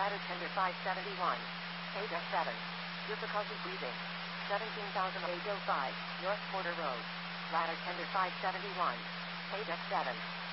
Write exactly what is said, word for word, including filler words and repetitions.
Ladder tender five seventy-one. Page F seven. Difficulty breathing. seventeen thousand eight oh five, North Porter Road. Ladder tender five seventy-one. Page F seven.